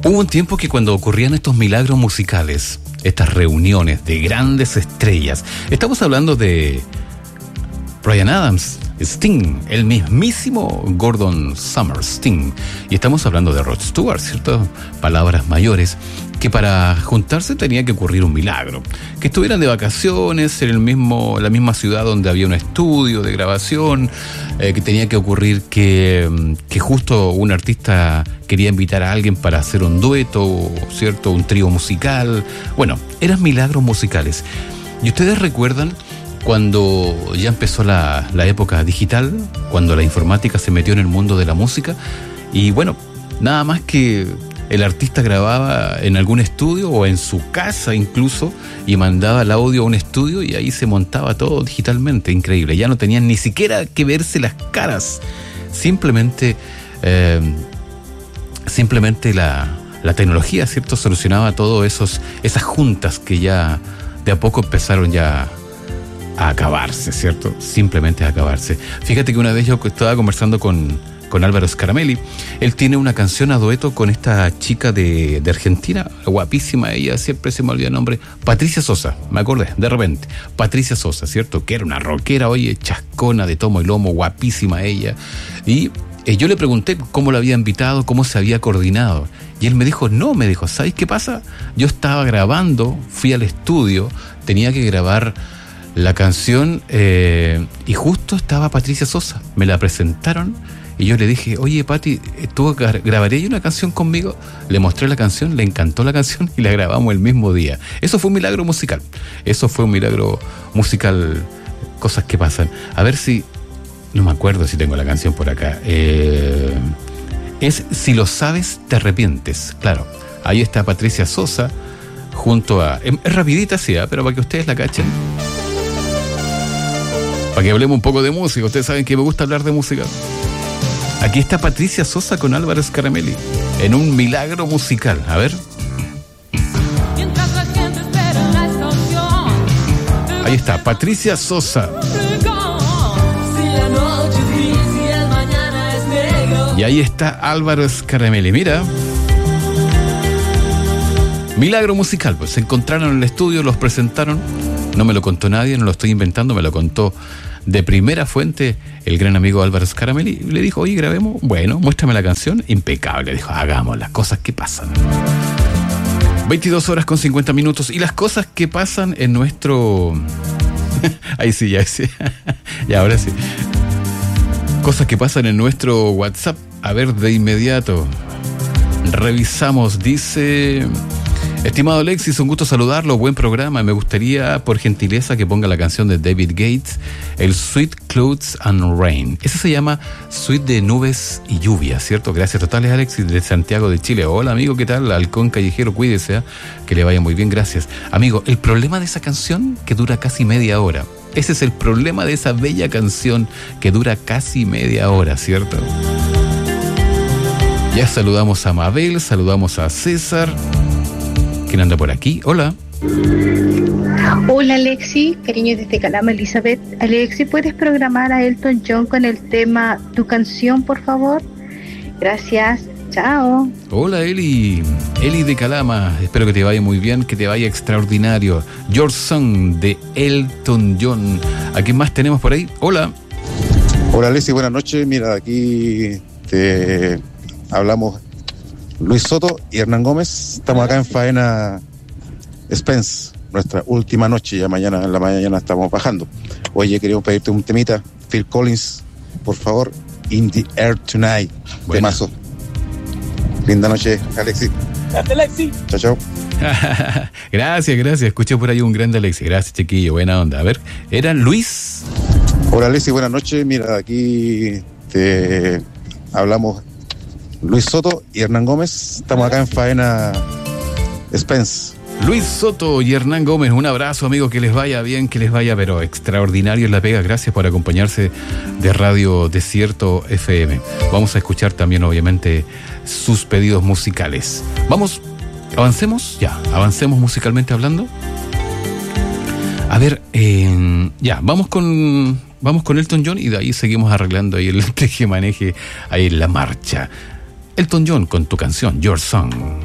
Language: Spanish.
Hubo un tiempo que cuando ocurrían estos milagros musicales, estas reuniones de grandes estrellas, estamos hablando de Bryan Adams, Sting, el mismísimo Gordon Summer Sting, y estamos hablando de Rod Stewart, ¿cierto? Palabras mayores, que para juntarse tenía que ocurrir un milagro, que estuvieran de vacaciones en la misma ciudad donde había un estudio de grabación, que tenía que ocurrir que justo un artista quería invitar a alguien para hacer un dueto, ¿cierto? Un trío musical. Bueno, eran milagros musicales. ¿Y ustedes recuerdan cuando ya empezó la época digital, cuando la informática se metió en el mundo de la música? Y bueno, nada más que el artista grababa en algún estudio o en su casa incluso y mandaba el audio a un estudio y ahí se montaba todo digitalmente. Increíble, ya no tenían ni siquiera que verse las caras, simplemente la tecnología, ¿cierto?, solucionaba todo esas juntas que ya de a poco empezaron ya a acabarse, ¿cierto? Simplemente a acabarse. Fíjate que una vez yo estaba conversando con Álvaro Scaramelli. Él tiene una canción a dueto con esta chica de Argentina, guapísima ella, siempre se me olvida el nombre, Patricia Sosa, me acordé, de repente, Patricia Sosa, ¿cierto? Que era una rockera, oye, chascona de tomo y lomo, guapísima ella. Y yo le pregunté cómo la había invitado, cómo se había coordinado. Y él me dijo, ¿sabes qué pasa? Yo estaba grabando, fui al estudio, tenía que grabar la canción y justo estaba Patricia Sosa, me la presentaron y yo le dije, oye Pati, ¿tú grabarías una canción conmigo? Le mostré la canción, le encantó la canción y la grabamos el mismo día. Eso fue un milagro musical, cosas que pasan. A ver si, no me acuerdo si tengo la canción por acá, es Si lo sabes te arrepientes, claro, ahí está Patricia Sosa junto a, es rapidita sí, pero para que ustedes la cachen, para que hablemos un poco de música. Ustedes saben que me gusta hablar de música. Aquí está Patricia Sosa con Álvaro Scaramelli en un milagro musical. A ver. Ahí está, Patricia Sosa. Y ahí está Álvaro Scaramelli. Mira. Milagro musical, pues se encontraron en el estudio, los presentaron. No me lo contó nadie, no lo estoy inventando, me lo contó de primera fuente el gran amigo Álvaro Scaramelli. Le dijo, oye, grabemos. Bueno, muéstrame la canción. Impecable, dijo, hagamos las cosas que pasan. 22 horas con 50 minutos. Y las cosas que pasan en nuestro... ahí sí, ya sí. Y ahora sí. Cosas que pasan en nuestro WhatsApp. A ver, de inmediato. Revisamos, dice... Estimado Alexis, un gusto saludarlo, buen programa. Me gustaría, por gentileza, que ponga la canción de David Gates, el Sweet Clouds and Rain. Ese se llama Sweet de Nubes y Lluvia, ¿cierto? Gracias totales, Alexis, de Santiago de Chile. Hola, amigo, ¿qué tal? Halcón Callejero, cuídese, que le vaya muy bien, gracias. Amigo, el problema de esa canción, que dura casi media hora. Ese es el problema de esa bella canción, que dura casi media hora, ¿cierto? Ya saludamos a Mabel, saludamos a César. ¿Quién anda por aquí? Hola. Hola Alexi, cariño desde Calama, Elizabeth. Alexi, ¿puedes programar a Elton John con el tema Tu Canción, por favor? Gracias, chao. Hola Eli de Calama, espero que te vaya muy bien, que te vaya extraordinario. Your Song de Elton John. ¿A quién más tenemos por ahí? Hola. Hola Alexi, buenas noches. Mira, aquí te hablamos Luis Soto y Hernán Gómez. Estamos acá en Faena Spence, nuestra última noche, ya mañana en la mañana estamos bajando. Oye, queríamos pedirte un temita, Phil Collins, por favor, In the Air Tonight. Buena. Temazo. Linda noche, Alexi. Gracias, Alexi. Chao, chao. Gracias. Escuché por ahí un grande Alexi. Gracias, chiquillo. Buena onda. A ver, ¿era Luis? Hola, Alexi, buenas noches. Mira, aquí te hablamos Luis Soto y Hernán Gómez. Estamos acá en Faena Spence. Luis Soto y Hernán Gómez, un abrazo, amigo, que les vaya bien, que les vaya, pero extraordinario en La Pega. Gracias por acompañarse de Radio Desierto FM. Vamos a escuchar también, obviamente, sus pedidos musicales. Vamos, avancemos musicalmente hablando. A ver, vamos con Elton John y de ahí seguimos arreglando ahí el tejemaneje ahí en la marcha. Elton John con tu canción, Your Song.